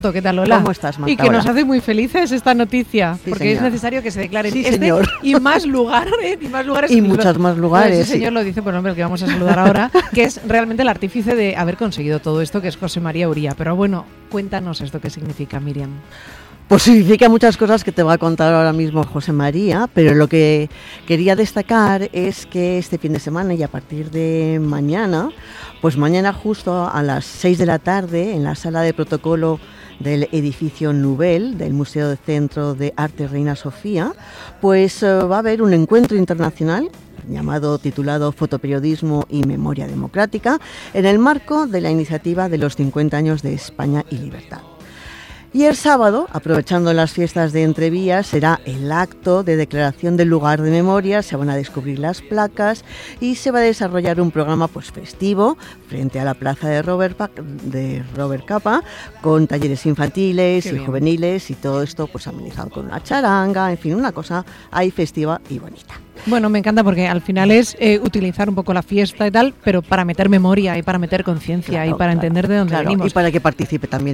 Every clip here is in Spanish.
¿Qué tal, Lola? ¿Cómo estás, Marta? Y que nos hace muy felices esta noticia, Sí, porque señor. es necesario que se declaren señor. y más lugares. Y muchos más lugares. El señor lo dice por el nombre que vamos a saludar ahora, que es realmente el artífice de haber conseguido todo esto, que es José María Uría. Pero bueno, cuéntanos esto qué significa, Miriam. Pues significa muchas cosas que te va a contar ahora mismo José María, pero lo que quería destacar es que este fin de semana y a partir de mañana, pues mañana justo a las 6 de la tarde en la sala de protocolo del edificio Nubel del Museo del Centro de Arte Reina Sofía, pues va a haber un encuentro internacional titulado Fotoperiodismo y Memoria Democrática en el marco de la iniciativa de los 50 años de España y Libertad. Y el sábado, aprovechando las fiestas de Entrevías, será el acto de declaración del lugar de memoria, se van a descubrir las placas y se va a desarrollar un programa pues festivo frente a la plaza de Robert Capa, con talleres infantiles y juveniles y todo esto pues amenizado con una charanga, en fin, una cosa ahí festiva y bonita. Bueno, me encanta porque al final es utilizar un poco la fiesta y tal, pero para meter memoria y para meter conciencia y para entender de dónde venimos. Y para que participe también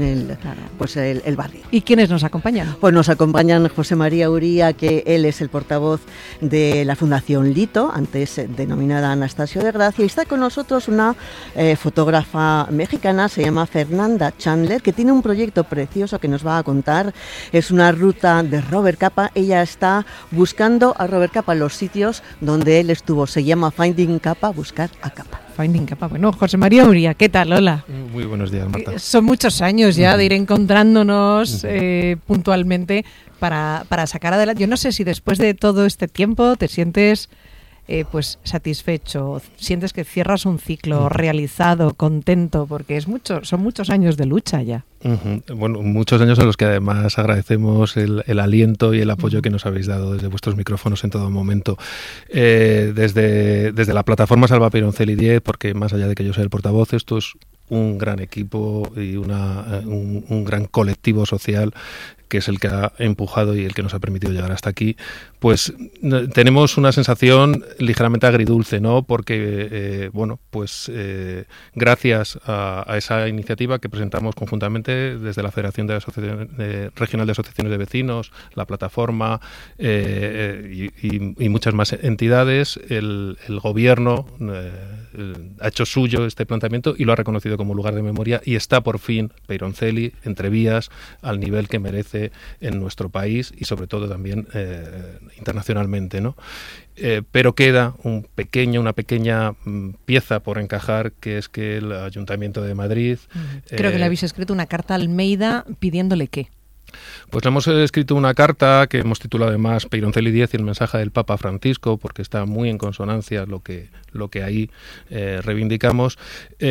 el barrio. ¿Y quiénes nos acompañan? Pues nos acompañan José María Uría, que él es el portavoz de la Fundación Lito, antes denominada Anastasio de Gracia, y está con nosotros una fotógrafa mexicana, se llama Fernanda Chandler, que tiene un proyecto precioso que nos va a contar. Es una ruta de Robert Capa. Ella está buscando a Robert Capa los sitios donde él estuvo. Se llama Finding Capa, buscar a Capa. Finding Capa. Bueno, José María Uría, ¿qué tal? Hola. Muy buenos días, Marta. Son muchos años ya de ir encontrándonos puntualmente para sacar adelante. Yo no sé si después de todo este tiempo te sientes pues satisfecho, sientes que cierras un ciclo realizado, contento, porque son muchos años de lucha ya. Bueno, muchos años en los que además agradecemos el aliento y el apoyo que nos habéis dado desde vuestros micrófonos en todo momento. Desde la plataforma Salva Peroncelli 10, porque más allá de que yo sea el portavoz, esto es un gran equipo y un gran colectivo social que es el que ha empujado y el que nos ha permitido llegar hasta aquí, pues tenemos una sensación ligeramente agridulce, ¿no? Porque, gracias a esa iniciativa que presentamos conjuntamente desde la Federación Regional de Asociaciones de Vecinos, la plataforma y muchas más entidades, el gobierno ha hecho suyo este planteamiento y lo ha reconocido como lugar de memoria y está por fin Peroncelli, Entrevías, al nivel que merece en nuestro país y sobre todo también internacionalmente, ¿no? Pero queda una pequeña pieza por encajar, que es que el Ayuntamiento de Madrid... Creo que le habéis escrito una carta a Almeida pidiéndole ¿qué? Pues le hemos escrito una carta que hemos titulado además Peroncelli 10 y el mensaje del Papa Francisco, porque está muy en consonancia lo que ahí reivindicamos,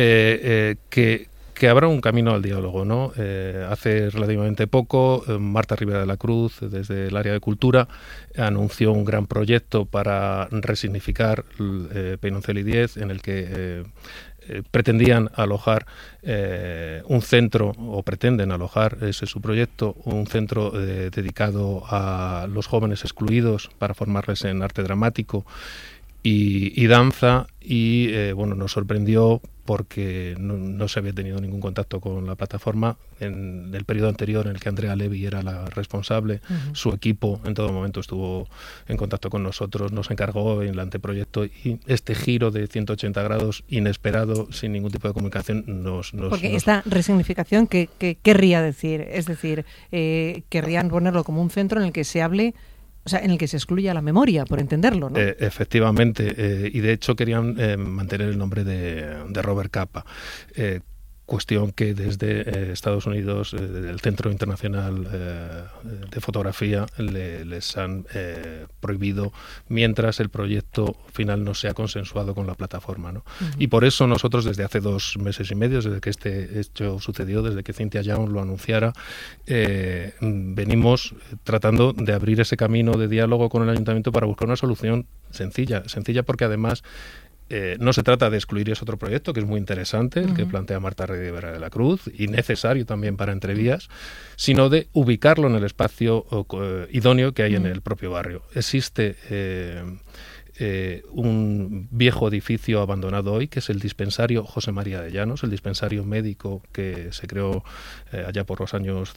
que habrá un camino al diálogo, ¿no? Hace relativamente poco, Marta Rivera de la Cruz, desde el área de cultura, anunció un gran proyecto para resignificar Peroncelli 10, en el que pretendían alojar un centro, o pretenden alojar, ese es su proyecto, un centro dedicado a los jóvenes excluidos para formarles en arte dramático y danza, y nos sorprendió porque no se había tenido ningún contacto con la plataforma en el periodo anterior en el que Andrea Levy era la responsable. Su equipo en todo momento estuvo en contacto con nosotros, nos encargó en el anteproyecto, y este giro de 180 grados inesperado, sin ningún tipo de comunicación, Porque esta resignificación, ¿qué querría decir? Es decir, querrían ponerlo como un centro en el que se hable, o sea, en el que se excluya la memoria, por entenderlo, ¿no? Efectivamente, y de hecho querían mantener el nombre de Robert Capa. Cuestión que desde Estados Unidos, el Centro Internacional de Fotografía, les han prohibido mientras el proyecto final no sea consensuado con la plataforma, ¿no? Y por eso nosotros desde hace 2 meses y medio, desde que este hecho sucedió, desde que Cynthia Young lo anunciara, venimos tratando de abrir ese camino de diálogo con el Ayuntamiento para buscar una solución sencilla porque además no se trata de excluir ese otro proyecto, que es muy interesante, el que plantea Marta Rivera de la Cruz, y necesario también para Entrevías, sino de ubicarlo en el espacio idóneo que hay en el propio barrio. Existe un viejo edificio abandonado hoy, que es el dispensario José María de Llanos, el dispensario médico que se creó allá por los años